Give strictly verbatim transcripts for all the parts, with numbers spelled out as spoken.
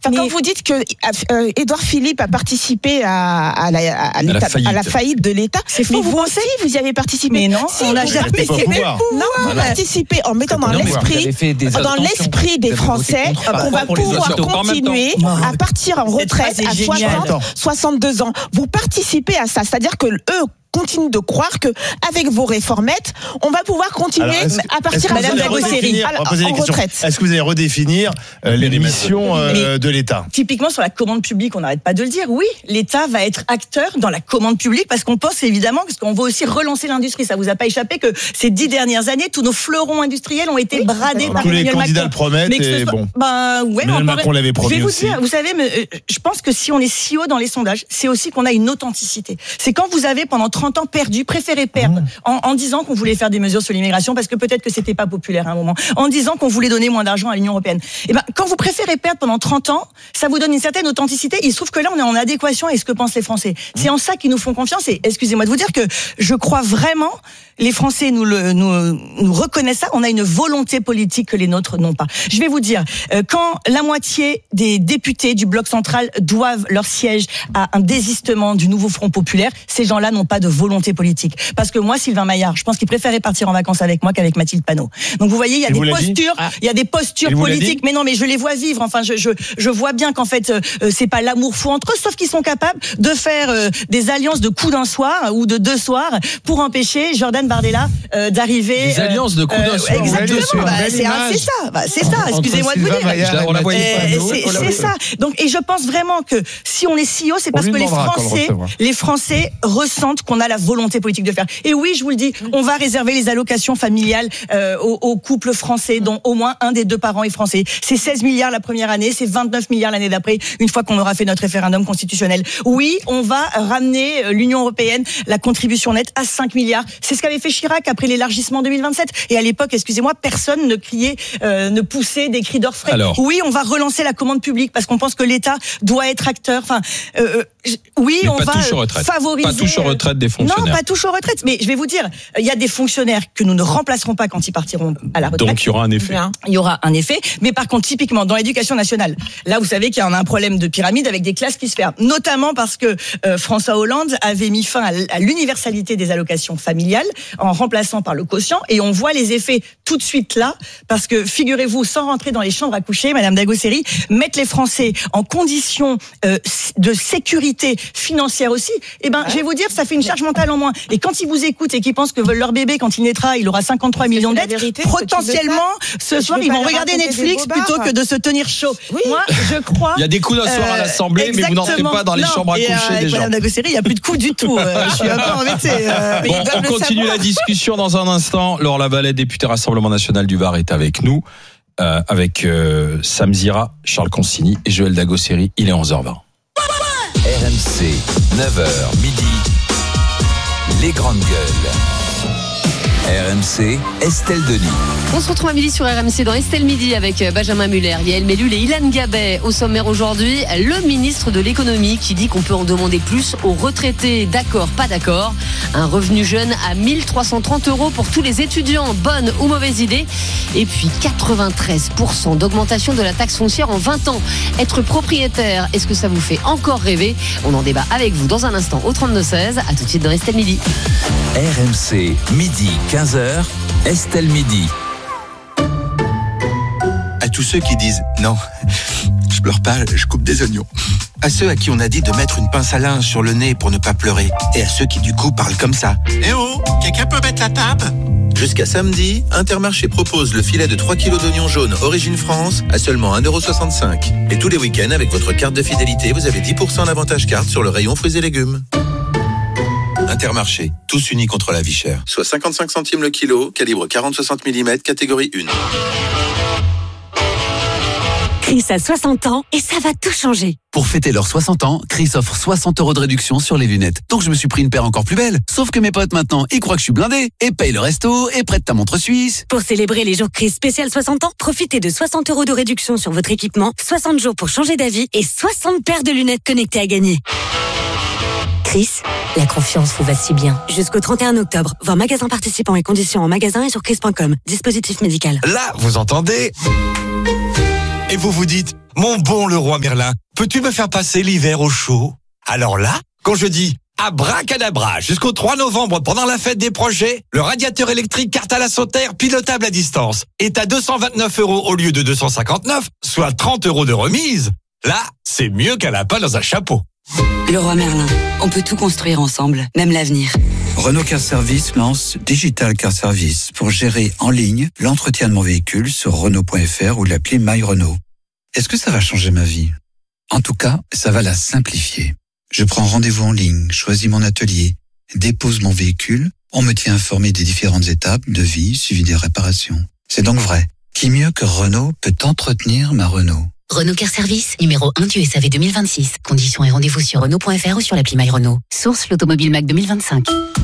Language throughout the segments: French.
Quand Mais... vous dites que euh, Édouard Philippe a participé à, à, la, à, à, la faillite. à la faillite de l'État, c'est faux, mais vous vous pensez aussi, vous y avez participé. Mais non, si, on n'a vous jamais avez fait pouvoir. Non, vous voilà. participez en mettant dans Non, l'esprit, dans l'esprit des Français, qu'on va pouvoir continuer à partir en retraite à soixante, soixante-deux ans. Vous participez à ça, c'est-à-dire que eux continue de croire que avec vos réformettes, on va pouvoir continuer à partir à la en retraite. Est-ce que vous allez redéfinir euh, les missions euh, de l'État ? Typiquement sur la commande publique, on n'arrête pas de le dire. Oui, l'État va être acteur dans la commande publique parce qu'on pense évidemment parce qu'on veut aussi relancer l'industrie. Ça vous a pas échappé que ces dix dernières années, tous nos fleurons industriels ont été oui, bradés par tous les Emmanuel candidats Macron. le promettent. Mais et soit, bon. Ben ouais, Emmanuel Macron l'avait promis je vais vous aussi. dire, vous savez, mais, euh, je pense que si on est si haut dans les sondages, c'est aussi qu'on a une authenticité. C'est quand vous avez pendant trente ans perdu, préféré perdre, mmh. en, en disant qu'on voulait faire des mesures sur l'immigration parce que peut-être que c'était pas populaire à un moment, en disant qu'on voulait donner moins d'argent à l'Union européenne. Et ben, quand vous préférez perdre pendant trente ans, ça vous donne une certaine authenticité. Il se trouve que là, on est en adéquation avec ce que pensent les Français. Mmh. C'est en ça qu'ils nous font confiance. Et excusez-moi de vous dire que je crois vraiment, les Français nous le, nous, nous reconnaissent ça. On a une volonté politique que les nôtres n'ont pas. Je vais vous dire, euh, quand la moitié des députés du bloc central doivent leur siège à un désistement du nouveau Front populaire, ces gens-là n'ont pas de volonté politique. Parce que moi, Sylvain Maillard, je pense qu'il préférait partir en vacances avec moi qu'avec Mathilde Panot. Donc vous voyez, il y a des postures, ah. il y a des postures politiques, mais non, mais je les vois vivre. Enfin, je je je vois bien qu'en fait, euh, c'est pas l'amour fou entre eux, sauf qu'ils sont capables de faire euh, des alliances de coups d'un soir ou de deux soirs pour empêcher Jordan Bardella euh, d'arriver. Des alliances de coups d'un euh, soir. Exactement. Bah, c'est, ah, c'est ça. Bah, c'est ça. Excusez-moi de vous dire. On la voyait pas. C'est, c'est ça. Donc, et je pense vraiment que si on est si haut, c'est parce que les Français, les Français ressentent qu'on a la volonté politique de faire. Et oui, je vous le dis, on va réserver les allocations familiales euh, aux, aux couples français dont au moins un des deux parents est français. C'est seize milliards la première année, c'est vingt-neuf milliards l'année d'après, une fois qu'on aura fait notre référendum constitutionnel. Oui, on va ramener l'Union européenne, la contribution nette à cinq milliards. C'est ce qu'avait fait Chirac après l'élargissement deux mille vingt-sept. Et à l'époque, excusez-moi, personne ne criait, euh, ne poussait des cris d'orfraie. Alors, oui, on va relancer la commande publique parce qu'on pense que l'État doit être acteur. Enfin, euh, oui, mais on va favoriser. Pas touche aux retraites des fonctionnaires. Non, pas touche aux retraites. Mais je vais vous dire, il y a des fonctionnaires que nous ne remplacerons pas quand ils partiront à la retraite. Donc il y aura un effet. Il y aura un effet. Mais par contre, typiquement, dans l'éducation nationale, là, vous savez qu'il y a un problème de pyramide avec des classes qui se ferment. Notamment parce que euh, François Hollande avait mis fin à l'universalité des allocations familiales en remplaçant par le quotient. Et on voit les effets tout de suite là. Parce que, figurez-vous, sans rentrer dans les chambres à coucher, Madame Dagosseri, mettre les Français en conditions euh, de sécurité financière aussi, eh ben, ouais. je vais vous dire, ça fait une charge mentale en moins. Et quand ils vous écoutent et qu'ils pensent que leur bébé, quand il naîtra, il aura cinquante-trois millions de dettes, potentiellement, ce soir, ils vont regarder Netflix plutôt que de se tenir chaud. Oui. Moi, je crois... Il y a des coups d'un soir à l'Assemblée, mais vous n'entrez pas dans les non. chambres à coucher euh, des gens. Madame Dagosseri, il n'y a plus de coups du tout. Euh, je suis un peu embêtée. Euh, bon, on continue savoir. La discussion dans un instant. Laure Lavalette, députée Rassemblement National du Var, est avec nous. Euh, avec euh, Sam Zira, Charles Consigny et Joël Dagosseri. Il est onze heures vingt. R M C, neuf heures midi, les grandes gueules. R M C, Estelle Denis. On se retrouve à midi sur R M C dans Estelle Midi avec Benjamin Muller, Yael Mellul et Ilan Gabet. Au sommaire aujourd'hui, le ministre de l'économie qui dit qu'on peut en demander plus aux retraités. D'accord, pas d'accord. Un revenu jeune à mille trois cent trente euros pour tous les étudiants. Bonne ou mauvaise idée. Et puis quatre-vingt-treize pour cent d'augmentation de la taxe foncière en vingt ans. Être propriétaire, est-ce que ça vous fait encore rêver? On en débat avec vous dans un instant au trente-deux seize. À tout de suite dans Estelle Midi. R M C, midi quinze heures, Estelle Midi. À tous ceux qui disent « Non, je pleure pas, je coupe des oignons ». À ceux à qui on a dit de mettre une pince à linge sur le nez pour ne pas pleurer. Et à ceux qui du coup parlent comme ça. « Eh oh, quelqu'un peut mettre la table ?» Jusqu'à samedi, Intermarché propose le filet de trois kilos d'oignons jaunes Origine France à seulement un euro soixante-cinq. Et tous les week-ends, avec votre carte de fidélité, vous avez dix pour cent d'avantage carte sur le rayon fruits et légumes. Intermarché, tous unis contre la vie chère. Soit cinquante-cinq centimes le kilo, calibre quarante à soixante millimètres, catégorie un. Chris a soixante ans et ça va tout changer. Pour fêter leurs soixante ans, Chris offre soixante euros de réduction sur les lunettes. Donc je me suis pris une paire encore plus belle. Sauf que mes potes maintenant, ils croient que je suis blindé et payent le resto et prêtent ta montre suisse. Pour célébrer les jours Chris spécial soixante ans, profitez de soixante euros de réduction sur votre équipement, soixante jours pour changer d'avis et soixante paires de lunettes connectées à gagner. Chris, la confiance vous va si bien. Jusqu'au trente et un octobre, voir magasin participants et conditions en magasin et sur chris point com. Dispositif médical. Là, vous entendez ? Et vous vous dites, mon bon Leroy Merlin, peux-tu me faire passer l'hiver au chaud? Alors là, quand je dis abracadabra, jusqu'au trois novembre, pendant la fête des projets, le radiateur électrique Cartal à Sauterre, pilotable à distance, est à deux cent vingt-neuf euros au lieu de deux cent cinquante-neuf, soit trente euros de remise. Là, c'est mieux qu'un lapin dans un chapeau. Leroy Merlin, on peut tout construire ensemble, même l'avenir. Renault Car Service lance Digital Car Service pour gérer en ligne l'entretien de mon véhicule sur Renault point F R ou l'appli My Renault. Est-ce que ça va changer ma vie? En tout cas, ça va la simplifier. Je prends rendez-vous en ligne, choisis mon atelier, dépose mon véhicule, on me tient informé des différentes étapes, devis, suivi des réparations. C'est donc vrai. Qui mieux que Renault peut entretenir ma Renault? Renault Car Service, numéro un du S A V deux mille vingt-six. Conditions et rendez-vous sur Renault point F R ou sur l'appli My Renault. Source l'Automobile Mac deux mille vingt-cinq.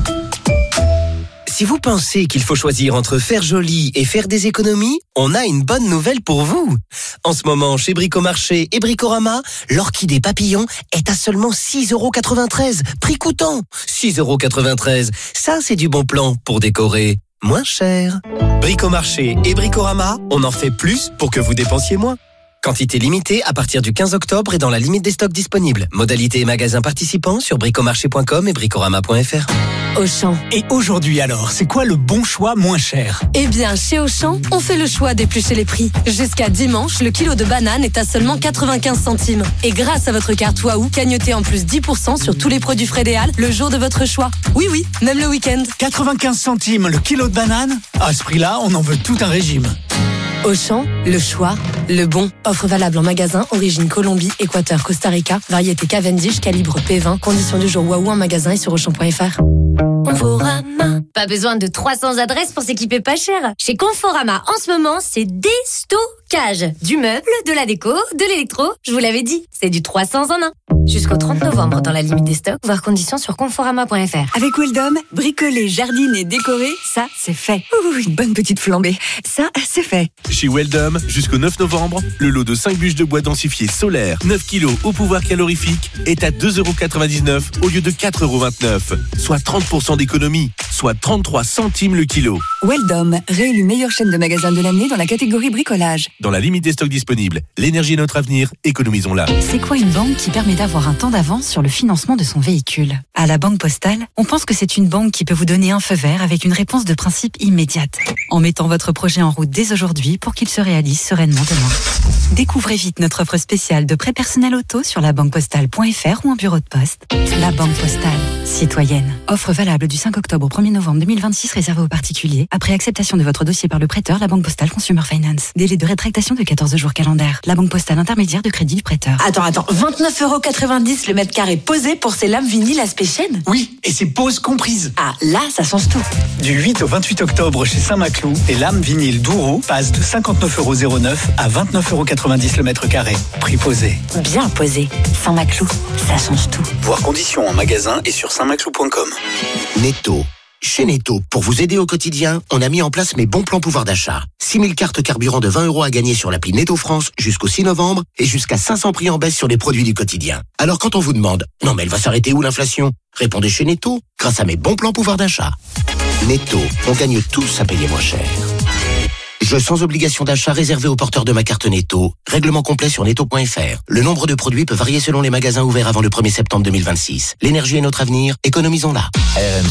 Si vous pensez qu'il faut choisir entre faire joli et faire des économies, on a une bonne nouvelle pour vous. En ce moment, chez Bricomarché et Bricorama, l'orchidée papillon est à seulement six euros quatre-vingt-treize. Prix coûtant, six euros quatre-vingt-treize. Ça, c'est du bon plan pour décorer moins cher. Bricomarché et Bricorama, on en fait plus pour que vous dépensiez moins. Quantité limitée à partir du quinze octobre et dans la limite des stocks disponibles. Modalité et magasins participants sur bricomarché point com et bricorama point F R. Auchan. Et aujourd'hui alors, c'est quoi le bon choix moins cher? Eh bien, chez Auchan, on fait le choix d'éplucher les prix. Jusqu'à dimanche, le kilo de banane est à seulement quatre-vingt-quinze centimes. Et grâce à votre carte Waouh, gagnotez en plus dix pour cent sur tous les produits Frédéal le jour de votre choix. Oui, oui, même le week-end. quatre-vingt-quinze centimes le kilo de banane? À ce prix-là, on en veut tout un régime. Auchan, le choix, le bon. Offre valable en magasin, origine Colombie, Équateur, Costa Rica, variété Cavendish, calibre P vingt, conditions du jour Waouh en magasin et sur auchan point F R. Conforama. Pas besoin de trois cents adresses pour s'équiper pas cher. Chez Conforama, en ce moment, c'est déstockage. Du meuble, de la déco, de l'électro. Je vous l'avais dit, c'est du trois cents en un. Jusqu'au trente novembre, dans la limite des stocks, voir conditions sur conforama point F R. Avec Weldom, bricoler, jardiner, décorer, ça, c'est fait. Ouh, une bonne petite flambée. Ça, c'est fait. Chez Weldom, jusqu'au neuf novembre, le lot de cinq bûches de bois densifiées solaires, neuf kilos au pouvoir calorifique, est à deux euros quatre-vingt-dix-neuf au lieu de quatre euros vingt-neuf. Soit trente pour cent d'économie, soit trente-trois centimes le kilo. Weldom, réélu meilleure chaîne de magasins de l'année dans la catégorie bricolage. Dans la limite des stocks disponibles, l'énergie est notre avenir, économisons-la. C'est quoi une banque qui permet d'avoir un temps d'avance sur le financement de son véhicule? À la Banque Postale, on pense que c'est une banque qui peut vous donner un feu vert avec une réponse de principe immédiate, en mettant votre projet en route dès aujourd'hui pour qu'il se réalise sereinement demain. Découvrez vite notre offre spéciale de prêt personnel auto sur la banque postale point F R ou en bureau de poste. La Banque Postale, citoyenne. Offre valable du cinq octobre au premier novembre deux mille vingt-six, réservée aux particuliers. Après acceptation de votre dossier par le prêteur, la Banque Postale Consumer Finance. Délai de rétractation de quatorze jours calendaires. La Banque Postale intermédiaire de crédit du prêteur. Attends, attends, vingt-neuf euros quatre-vingt-dix le mètre carré posé pour ces lames vinyle aspect chêne? Oui, et c'est pose comprise. Ah, là, ça change tout. Du huit au vingt-huit octobre chez Saint-Maclou, les lames vinyle Douro passent de cinquante-neuf euros zéro neuf à vingt-neuf euros quatre-vingt-dix le mètre carré. Prix posé. Bien posé. Saint-Maclou, ça change tout. Voir conditions en magasin et sur saint maclou point com. Netto. Chez Netto, pour vous aider au quotidien, on a mis en place mes bons plans pouvoir d'achat. six mille cartes carburant de vingt euros à gagner sur l'appli Netto France jusqu'au six novembre et jusqu'à cinq cents prix en baisse sur les produits du quotidien. Alors quand on vous demande « Non mais elle va s'arrêter où l'inflation ?» Répondez chez Netto, grâce à mes bons plans pouvoir d'achat. Netto, on gagne tous à payer moins cher. Jeu sans obligation d'achat réservé aux porteurs de ma carte Netto. Règlement complet sur netto point F R. Le nombre de produits peut varier selon les magasins ouverts avant le premier septembre deux mille vingt-six. L'énergie est notre avenir, économisons-la. R M